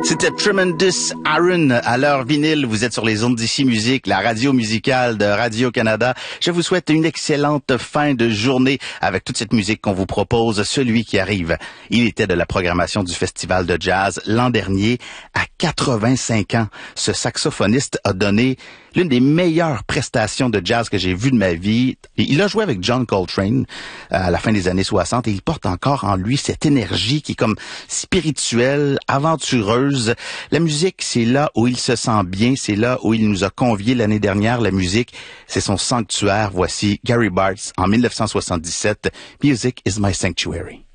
C'était Tremendous Aaron à l'heure vinyle. Vous êtes sur les ondes d'ici musique, la radio musicale de Radio-Canada. Je vous souhaite une excellente fin de journée avec toute cette musique qu'on vous propose. Celui qui arrive, il était de la programmation du Festival de jazz l'an dernier. À 85 ans, ce saxophoniste a donné l'une des meilleures prestations de jazz que j'ai vues de ma vie. Il a joué avec John Coltrane à la fin des années 60 et il porte encore en lui cette énergie qui est comme spirituelle, aventureuse. La musique, c'est là où il se sent bien, c'est là où il nous a conviés l'année dernière. La musique, c'est son sanctuaire. Voici Gary Bartz en 1977. Music is my sanctuary.